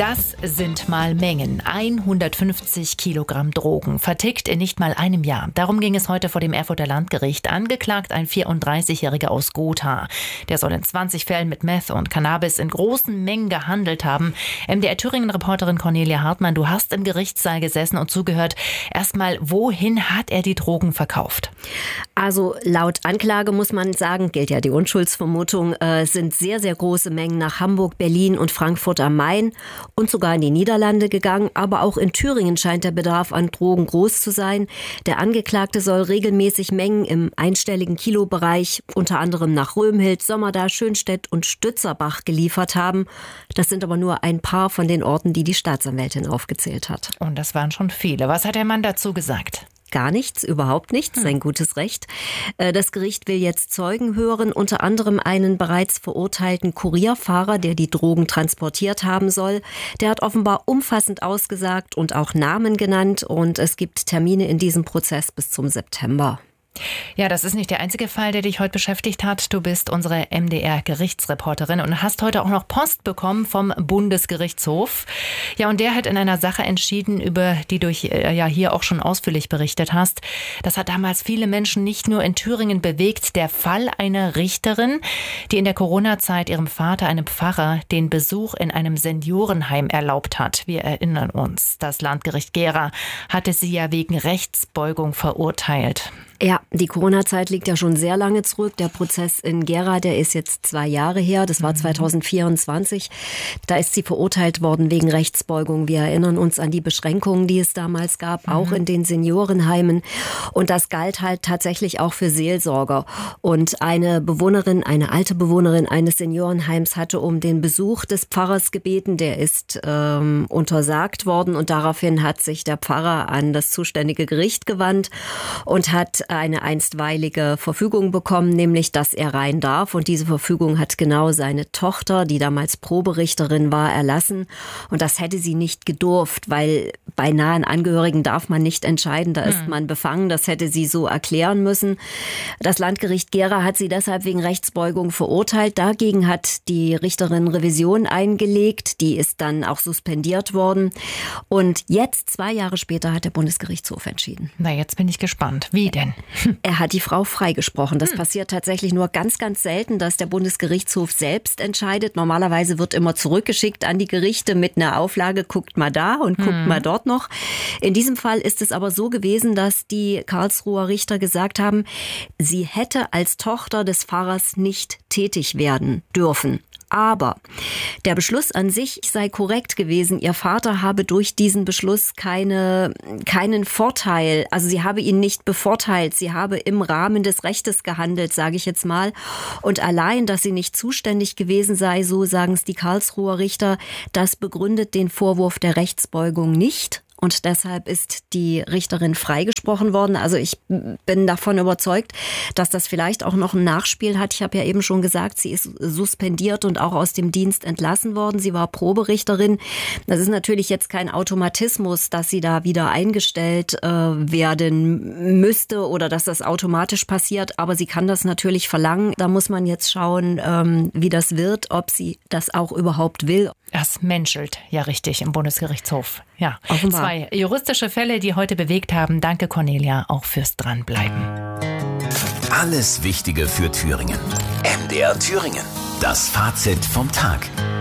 Das sind mal Mengen. 150 Kilogramm Drogen, vertickt in nicht mal einem Jahr. Darum ging es heute vor dem Erfurter Landgericht. Angeklagt ein 34-Jähriger aus Gotha. Der soll in 20 Fällen mit Meth und Cannabis in großen Mengen gehandelt haben. MDR-Thüringen-Reporterin Cornelia Hartmann, du hast im Gerichtssaal gesessen und zugehört. Erstmal, wohin hat er die Drogen verkauft? Also laut Anklage muss man sagen, gilt ja die Unschuldsvermutung, sind sehr, sehr große Mengen nach Hamburg, Berlin und Frankfurt am Main und sogar in die Niederlande gegangen. Aber auch in Thüringen scheint der Bedarf an Drogen groß zu sein. Der Angeklagte soll regelmäßig Mengen im einstelligen Kilobereich, unter anderem nach Römhild, Sommerda, Schönstedt und Stützerbach geliefert haben. Das sind aber nur ein paar von den Orten, die die Staatsanwältin aufgezählt hat. Und das waren schon viele. Was hat der Mann dazu gesagt? Gar nichts, überhaupt nichts, sein gutes Recht. Das Gericht will jetzt Zeugen hören, unter anderem einen bereits verurteilten Kurierfahrer, der die Drogen transportiert haben soll. Der hat offenbar umfassend ausgesagt und auch Namen genannt und es gibt Termine in diesem Prozess bis zum September. Ja, das ist nicht der einzige Fall, der dich heute beschäftigt hat. Du bist unsere MDR-Gerichtsreporterin und hast heute auch noch Post bekommen vom Bundesgerichtshof. Ja, und der hat in einer Sache entschieden, über die du hier auch schon ausführlich berichtet hast. Das hat damals viele Menschen nicht nur in Thüringen bewegt. Der Fall einer Richterin, die in der Corona-Zeit ihrem Vater, einem Pfarrer, den Besuch in einem Seniorenheim erlaubt hat. Wir erinnern uns, das Landgericht Gera hatte sie ja wegen Rechtsbeugung verurteilt. Ja, die Corona-Zeit liegt ja schon sehr lange zurück. Der Prozess in Gera, der ist jetzt 2 Jahre her. Das war 2024. Da ist sie verurteilt worden wegen Rechtsbeugung. Wir erinnern uns an die Beschränkungen, die es damals gab, auch in den Seniorenheimen. Und das galt halt tatsächlich auch für Seelsorger. Und eine alte Bewohnerin eines Seniorenheims hatte um den Besuch des Pfarrers gebeten. Der ist untersagt worden und daraufhin hat sich der Pfarrer an das zuständige Gericht gewandt und hat eine einstweilige Verfügung bekommen, nämlich, dass er rein darf. Und diese Verfügung hat genau seine Tochter, die damals Proberichterin war, erlassen. Und das hätte sie nicht gedurft, weil bei nahen Angehörigen darf man nicht entscheiden, da ist man befangen. Das hätte sie so erklären müssen. Das Landgericht Gera hat sie deshalb wegen Rechtsbeugung verurteilt. Dagegen hat die Richterin Revision eingelegt. Die ist dann auch suspendiert worden. Und jetzt, 2 Jahre später, hat der Bundesgerichtshof entschieden. Na, jetzt bin ich gespannt. Wie denn? Er hat die Frau freigesprochen. Das passiert tatsächlich nur ganz, ganz selten, dass der Bundesgerichtshof selbst entscheidet. Normalerweise wird immer zurückgeschickt an die Gerichte mit einer Auflage, guckt mal da und guckt mal dort noch. In diesem Fall ist es aber so gewesen, dass die Karlsruher Richter gesagt haben, sie hätte als Tochter des Pfarrers nicht tätig werden dürfen. Aber der Beschluss an sich sei korrekt gewesen. Ihr Vater habe durch diesen Beschluss keinen Vorteil. Also sie habe ihn nicht bevorteilt. Sie habe im Rahmen des Rechtes gehandelt, sage ich jetzt mal. Und allein, dass sie nicht zuständig gewesen sei, so sagen es die Karlsruher Richter, das begründet den Vorwurf der Rechtsbeugung nicht. Und deshalb ist die Richterin freigesprochen worden. Also ich bin davon überzeugt, dass das vielleicht auch noch ein Nachspiel hat. Ich habe ja eben schon gesagt, sie ist suspendiert und auch aus dem Dienst entlassen worden. Sie war Proberichterin. Das ist natürlich jetzt kein Automatismus, dass sie da wieder eingestellt werden müsste oder dass das automatisch passiert. Aber sie kann das natürlich verlangen. Da muss man jetzt schauen, wie das wird, ob sie das auch überhaupt will. Das menschelt ja richtig im Bundesgerichtshof. Ja, offenbar. 2 juristische Fälle, die heute bewegt haben. Danke, Cornelia, auch fürs Dranbleiben. Alles Wichtige für Thüringen. MDR Thüringen. Das Fazit vom Tag.